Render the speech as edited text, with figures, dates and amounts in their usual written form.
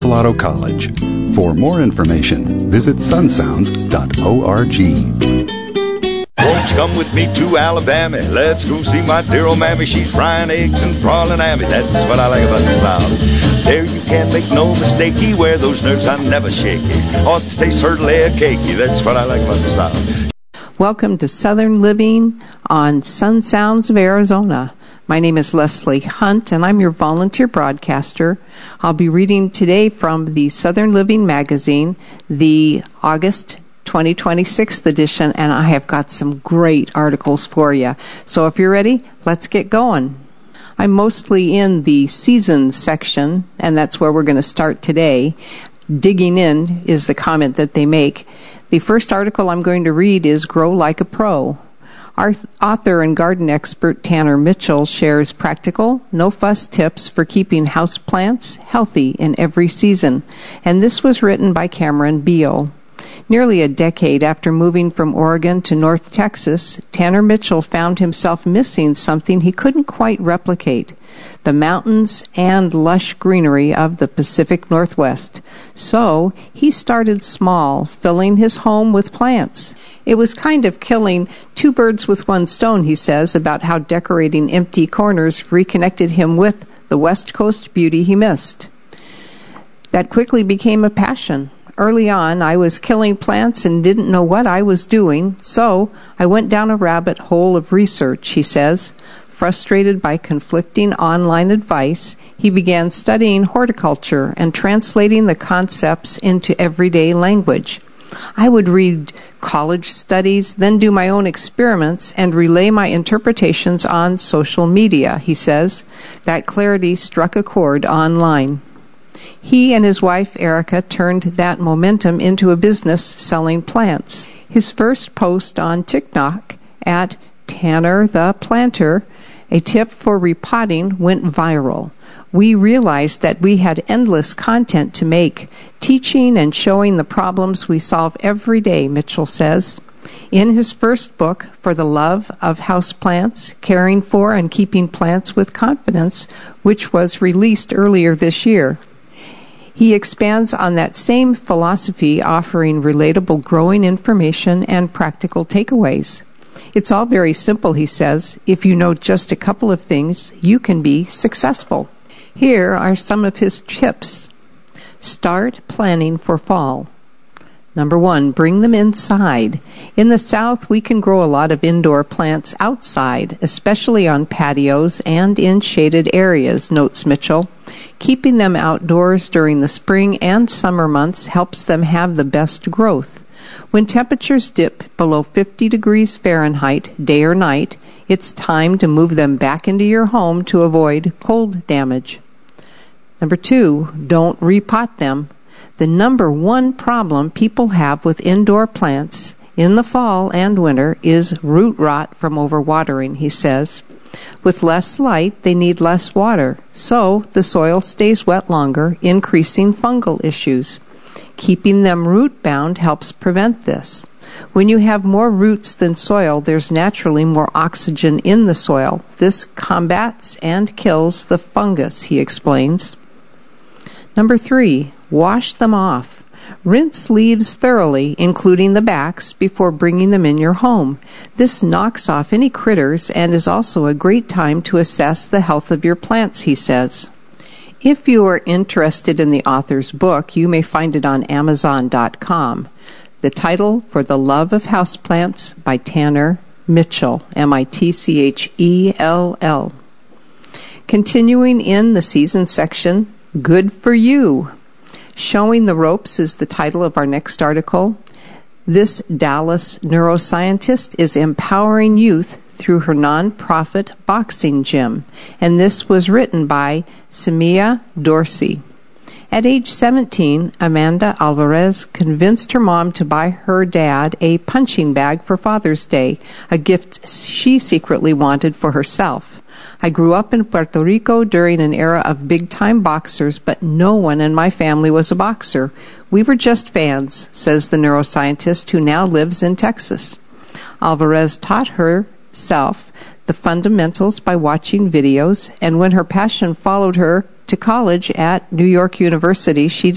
Mulatto College. For more information, visit sunsounds.org. Won't you come with me to Alabama? Let's go see my dear old mammy. She's frying eggs and prawning at me. That's what I like about the South. There you can't make no mistakey. Where those nerves I never shaky. Ought to taste certainly a cakey. That's what I like about the South. Welcome to Southern Living on Sun Sounds of Arizona. My name is Leslie Hunt, and I'm your volunteer broadcaster. I'll be reading today from the Southern Living magazine, the August 2026 edition, and I have got some great articles for you. So if you're ready, let's get going. I'm mostly in the seasons section, and that's where we're going to start today. Digging in is the comment that they make. The first article I'm going to read is Grow Like a Pro. Our author and garden expert Tanner Mitchell shares practical, no-fuss tips for keeping houseplants healthy in every season, and this was written by Cameron Beal. Nearly a decade after moving from Oregon to North Texas, Tanner Mitchell found himself missing something he couldn't quite replicate: the mountains and lush greenery of the Pacific Northwest. So he started small, filling his home with plants. It was kind of killing two birds with one stone, he says, about how decorating empty corners reconnected him with the West Coast beauty he missed. That quickly became a passion. Early on, I was killing plants and didn't know what I was doing, so I went down a rabbit hole of research, he says. Frustrated by conflicting online advice, he began studying horticulture and translating the concepts into everyday language. I would read college studies, then do my own experiments and relay my interpretations on social media, he says. That clarity struck a chord online. He and his wife, Erica, turned that momentum into a business selling plants. His first post on TikTok at Tanner the Planter, a tip for repotting, went viral. We realized that we had endless content to make, teaching and showing the problems we solve every day, Mitchell says. In his first book, For the Love of Houseplants, Caring for and Keeping Plants with Confidence, which was released earlier this year, he expands on that same philosophy, offering relatable growing information and practical takeaways. It's all very simple, he says. If you know just a couple of things, you can be successful. Here are some of his tips. Start planning for fall. Number 1, bring them inside. In the South, we can grow a lot of indoor plants outside, especially on patios and in shaded areas, notes Mitchell. Keeping them outdoors during the spring and summer months helps them have the best growth. When temperatures dip below 50 degrees Fahrenheit, day or night, it's time to move them back into your home to avoid cold damage. Number 2, don't repot them. The number one problem people have with indoor plants in the fall and winter is root rot from overwatering, he says. With less light, they need less water, so the soil stays wet longer, increasing fungal issues. Keeping them root-bound helps prevent this. When you have more roots than soil, there's naturally more oxygen in the soil. This combats and kills the fungus, he explains. Number 3, wash them off. Rinse leaves thoroughly, including the backs, before bringing them in your home. This knocks off any critters and is also a great time to assess the health of your plants, he says. If you are interested in the author's book, you may find it on Amazon.com. The title, For the Love of Houseplants, by Tanner Mitchell, Mitchell. Continuing in the season section, Good for You. Showing the Ropes is the title of our next article. This Dallas neuroscientist is empowering youth through her nonprofit boxing gym, and this was written by Samia Dorsey. At age 17, Amanda Alvarez convinced her mom to buy her dad a punching bag for Father's Day, a gift she secretly wanted for herself. I grew up in Puerto Rico during an era of big-time boxers, but no one in my family was a boxer. We were just fans, says the neuroscientist who now lives in Texas. Alvarez taught herself the fundamentals by watching videos, and when her passion followed her to college at New York University, she